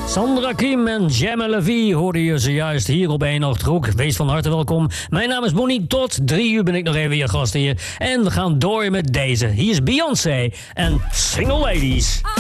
Sandra Kim en Jamel Levy hoorden je zojuist hier op 1 Ochtendhoek. Wees van harte welkom. Mijn naam is Bonnie. Tot 3 uur ben ik nog even je gast hier. En we gaan door met deze. Hier is Beyoncé en Single Ladies.